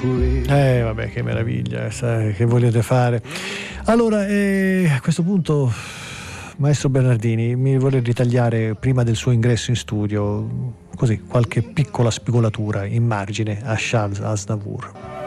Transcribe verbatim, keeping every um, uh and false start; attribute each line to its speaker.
Speaker 1: Eh vabbè, che meraviglia, sai, che volete fare. Allora, eh, a questo punto, maestro Bernardini, mi vuole ritagliare prima del suo ingresso in studio così qualche piccola spigolatura in margine a Charles Aznavour.